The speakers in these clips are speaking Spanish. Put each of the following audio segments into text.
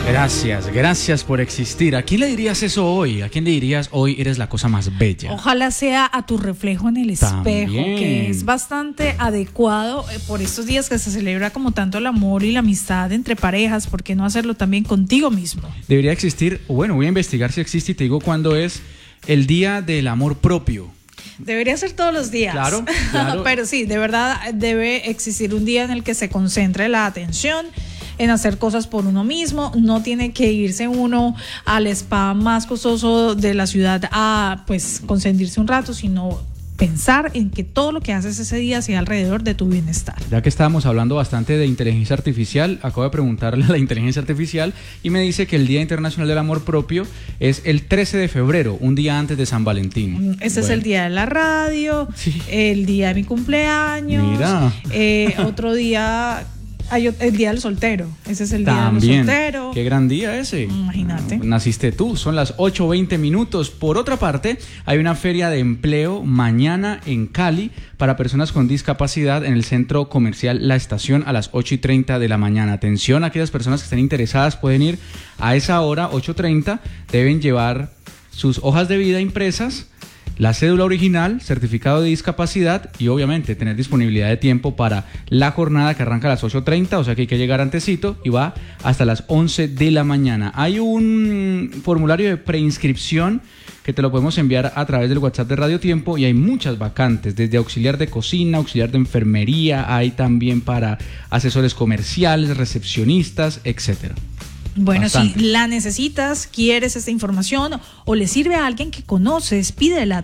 Gracias por existir. ¿A quién le dirías eso hoy? ¿A quién le dirías hoy eres la cosa más bella? Ojalá sea a tu reflejo en el espejo, También. que es bastante adecuado por estos días que se celebra como tanto el amor y la amistad entre parejas. ¿Por qué no hacerlo también contigo mismo? Debería existir, bueno, voy a investigar si existe y te digo cuándo es el Día del Amor Propio. Debería ser todos los días. Claro. Pero sí, de verdad debe existir un día en el que se concentre la atención en hacer cosas por uno mismo. No tiene que irse uno al spa más costoso de la ciudad a pues consentirse un rato, sino pensar en que todo lo que haces ese día sea alrededor de tu bienestar. Ya que estábamos hablando bastante de inteligencia artificial, acabo de preguntarle a la inteligencia artificial y me dice que el Día Internacional del Amor Propio es el 13 de febrero, un día antes de San Valentín. Ese es el día de la radio, sí. El día de mi cumpleaños. Mira. Otro día... el día del soltero. Ese es el También. Día del soltero. Qué gran día ese. Imagínate. Naciste tú. Son las 8:20. Por otra parte, hay una feria de empleo mañana en Cali para personas con discapacidad en el centro comercial La Estación a las 8:30 de la mañana. Atención, aquellas personas que estén interesadas pueden ir a esa hora, 8:30. Deben llevar sus hojas de vida impresas, la cédula original, certificado de discapacidad y obviamente tener disponibilidad de tiempo para la jornada que arranca a las 8:30, o sea que hay que llegar antesito y va hasta las 11 de la mañana. Hay un formulario de preinscripción que te lo podemos enviar a través del WhatsApp de Radio Tiempo y hay muchas vacantes, desde auxiliar de cocina, auxiliar de enfermería, hay también para asesores comerciales, recepcionistas, etcétera. Bueno, Bastante. si la necesitas, quieres esta información o le sirve a alguien que conoces, pídela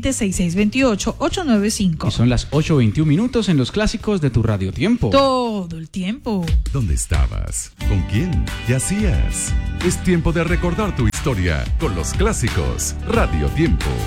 320-6628-895. Y son las 8:21 en los clásicos de tu Radio Tiempo. Todo el tiempo. ¿Dónde estabas? ¿Con quién? ¿Qué hacías? Es tiempo de recordar tu historia con los clásicos Radio Tiempo.